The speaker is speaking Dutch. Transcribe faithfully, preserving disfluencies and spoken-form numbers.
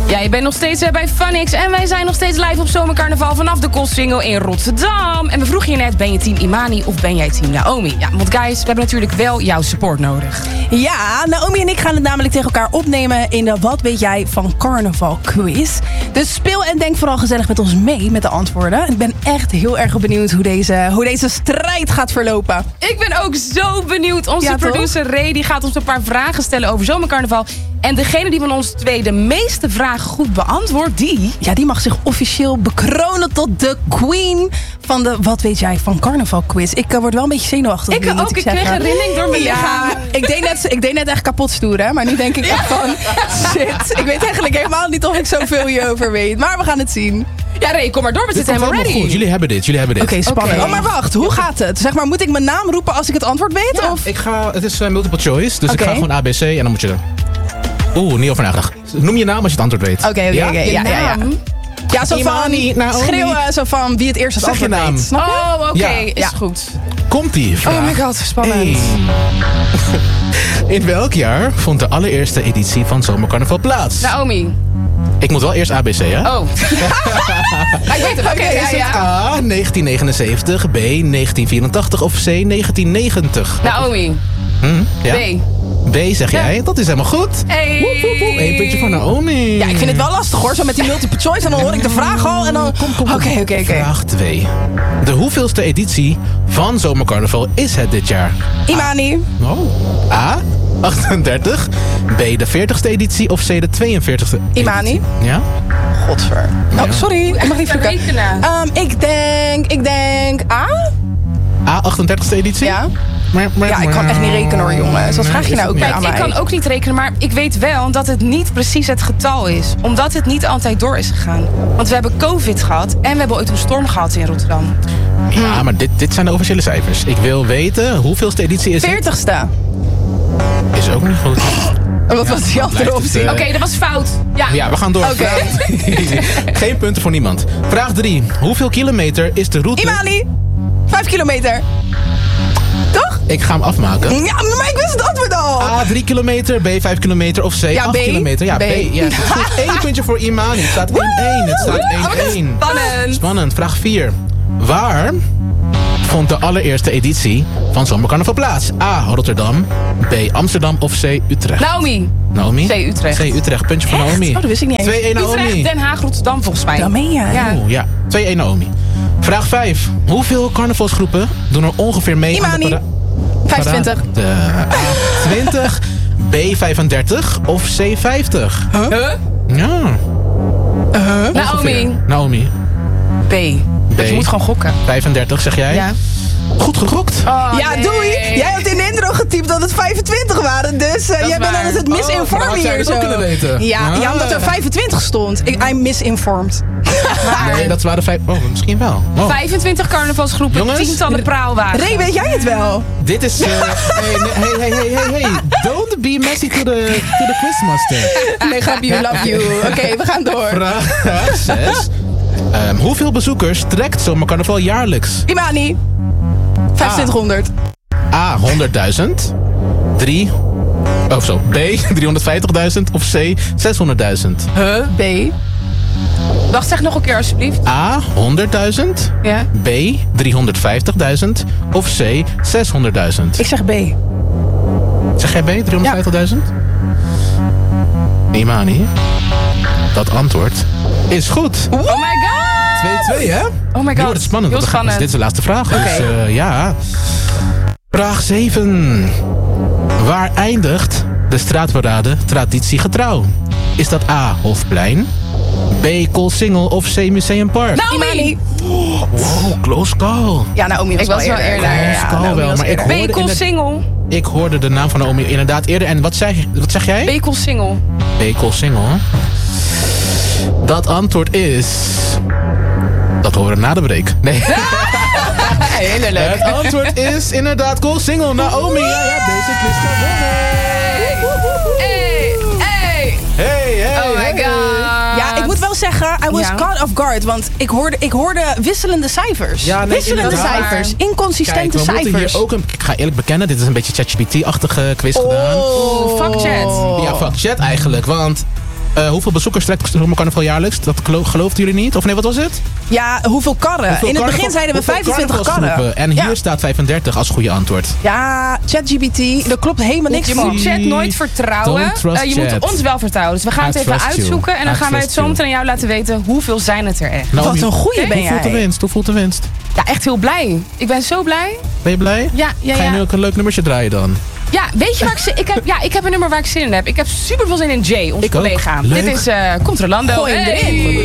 Ja, je bent nog steeds uh, bij Funix en wij zijn nog steeds live op Zomercarnaval vanaf de Koolsingel in Rotterdam. En we vroegen je net, ben je team Imani of ben jij team Naomi? Ja, want guys, we hebben natuurlijk wel jouw support nodig. Ja, Naomi en ik gaan het namelijk tegen elkaar opnemen in de Wat weet jij van Carnaval quiz. Dus speel en denk vooral gezellig met ons mee met de antwoorden. Ik ben echt heel erg benieuwd hoe deze, hoe deze strijd gaat verlopen. Ik ben ook zo benieuwd. Onze ja, producer Ray die gaat ons een paar vragen stellen over Zomercarnaval. En degene die van ons twee de meeste vragen goed beantwoordt, die... Ja, die mag zich officieel bekronen tot de queen van de Wat weet jij van Carnaval quiz. Ik uh, word wel een beetje zenuwachtig. Ik ook, ik, ik kreeg een rilling door mijn ja, lichaam. Ik deed, net, ik deed net echt kapot stoeren, maar nu denk ik echt van... Shit, ik weet eigenlijk helemaal niet of ik zoveel hierover weet. Maar we gaan het zien. Ja, Ray, kom maar door, we zitten helemaal ready. Goed. Jullie hebben dit, jullie hebben dit. Oké, okay, spannend. Okay. Oh, maar wacht, hoe gaat het? Zeg maar, moet ik mijn naam roepen als ik het antwoord weet? Ja, of? ik ga, het is uh, multiple choice, dus okay. ik ga gewoon A, B, C en dan moet je... Oeh, niet over nagedacht. Noem je naam als je het antwoord weet. Oké, oké, oké. Ja, ja, ja. Ja, zo van schreeuwen, zo van wie het eerst het zeg antwoord je naam. weet. Snap je? Oh, oké, okay. Ja. is ja. goed. Komt-ie, vraag Oh my god, spannend. één. In welk jaar vond de allereerste editie van Zomercarnaval plaats? Naomi. Ik moet wel eerst A, B, C, hè? Oh. Ik weet het, oké. Okay, is ja, het ja. A, negentien negenenzeventig, B, negentien vierentachtig of C, negentien negentig? Naomi. Hm, ja? B. B, zeg jij? Ja. Dat is helemaal goed. Hey. Woep, woep, woep. Eén puntje voor Naomi. Ja, ik vind het wel lastig hoor, zo met die multiple choice. En dan hoor ik de vraag al en dan... Kom, kom, kom. Oké, oké, oké. Vraag twee. De hoeveelste editie van Zomercarnaval is het dit jaar? Imani. A. Oh. A, achtendertig. B, de veertigste editie of C, de tweeënveertigste editie? Imani. Ja? Godver. Ja. Oh, sorry. Ik mag niet rekenen. Um, ik denk, ik denk A. A, achtendertigste editie? Ja. Ja, ik kan echt niet rekenen hoor, jongens. Wat vraag je nou ook bij aan mij? Ik kan ook niet rekenen, maar ik weet wel dat het niet precies het getal is. Omdat het niet altijd door is gegaan. Want we hebben COVID gehad en we hebben ooit een storm gehad in Rotterdam. Ja, maar dit, dit zijn de officiële cijfers. Ik wil weten, hoeveelste editie is het? veertigste. Is ook niet goed. Wat ja, was die andere optie? Uh... Oké, okay, dat was fout. Ja, ja we gaan door. Okay. Geen punten voor niemand. Vraag drie. Hoeveel kilometer is de route... Imani! Vijf kilometer. Toch? Ik ga hem afmaken. Ja, maar ik wist het antwoord al. A, drie kilometer. B, vijf kilometer. Of C, ja, acht B. kilometer. Ja, B. B. Ja, Eén puntje voor Imani. Het staat één-één. Het staat één-één. Spannend. Spannend. Vraag vier. Waar vond de allereerste editie van Zomercarnaval plaats? A, Rotterdam. B, Amsterdam. Of C, Utrecht? Naomi. Naomi? C, Utrecht. C, Utrecht. Puntje voor Naomi. Oh, dat wist ik niet eens. twee-één Naomi. Utrecht, Den Haag, Rotterdam volgens mij. Dat meen jij. Ja. Oeh, ja. twee-één Naomi. Vraag vijf. Hoeveel carnavalsgroepen doen er ongeveer mee Imani. aan de para- vijfentwintig. De A twintig, B vijfendertig of C vijftig? Huh? Ja. Uh-huh. Naomi. Naomi. B. B. Dus je moet gewoon gokken. vijfendertig zeg jij? Ja. Goed gegokt. Oh, ja, nee. doei. Jij hebt in de intro getypt dat het vijfentwintig waren. Dus uh, jij bent aan het misinformen oh, hier dat zo. ook kunnen weten. Ja, ah. ja, omdat er vijfentwintig stond. Ik, I'm misinformed. Maar nee, dat waren vijf... Oh, misschien wel. Oh. vijfentwintig carnavalsgroepen, Jongens, tientallen praalwagens. Ray, weet jij het wel? Dit is... Uh, hey, hey, hey, hey, hey. Don't be messy to the, to the quizmaster. Nee, grapje, love you. Oké, okay, we gaan door. Vraag zes. Um, hoeveel bezoekers trekt Zomercarnaval jaarlijks? Imani. vijfentwintighonderd. A, honderdduizend. drie. Oh, zo. B, driehonderdvijftigduizend. Of C, zeshonderdduizend. Huh? B. Wacht, zeg nog een keer alsjeblieft. A, honderdduizend. Ja. B, driehonderdvijftigduizend. Of C, zeshonderdduizend. Ik zeg B. Zeg jij B, driehonderdvijftigduizend? Ja. Imani, dat antwoord is goed. Oh my god! twee-twee, hè? Oh my god. Nu wordt het spannend. Heel spannend. Dus dit is de laatste vraag. Okay. Dus uh, ja. Vraag zeven. Waar eindigt de straatparade traditiegetrouw? Is dat A, Hofplein? B, Koolsingel of C, Museumpark? Naomi. Oh, wow, close call. Ja, Naomi was, ik was wel eerder. Close Ja, call wel, maar ik hoorde, B, Koolsingel. ik hoorde de naam van Naomi inderdaad eerder. En wat zeg, wat zeg jij? B, Koolsingel. B, Koolsingel. Dat antwoord is... Dat horen we na de break. Nee. Heerlijk. Het antwoord is inderdaad Koolsingel. Naomi, jij hebt deze quiz gewonnen. Hey, hey. Hey, hey, Oh my hey. god. Ja, ik moet wel zeggen, I was Ja. caught off guard. Want ik hoorde, ik hoorde wisselende cijfers. Ja, nee, wisselende inderdaad. cijfers. Inconsistente Kijk, we cijfers. moeten hier ook een... Ik ga eerlijk bekennen, dit is een beetje ChatGPT-achtige quiz gedaan. Oh, fuck chat. Ja, fuck chat eigenlijk, want... Uh, hoeveel bezoekers trekt Zomercarnaval jaarlijks? Dat gelo- geloofden jullie niet? Of nee, wat was het? Ja, hoeveel karren? Hoeveel In het carnaval- begin zeiden we hoeveel vijfentwintig karren. carnavalsgroepen? En hier Ja. staat vijfendertig als goede antwoord. Ja, ChatGPT, daar klopt helemaal niks Je van. moet chat nooit vertrouwen. Don't trust Uh, je chat. moet ons wel vertrouwen. Dus we gaan I het even trust you. uitzoeken. En dan I gaan wij het trust zo you. meteen aan jou laten weten. Hoeveel zijn het er echt? Nou, Wat een goeie Oké. ben Hoe voelt de jij. winst? Hoe voelt de winst? Ja, echt heel blij. Ik ben zo blij. Ben je blij? Ja, ja, Ga je nu ja. ook een leuk nummertje draaien dan? Ja, weet je waar ik zin ik heb? Ja, ik heb een nummer waar ik zin in heb. Ik heb super veel zin in Jay, onze Ik ook. collega. Leuk. Dit is uh, Controlando. Gooi hem Hey. erin.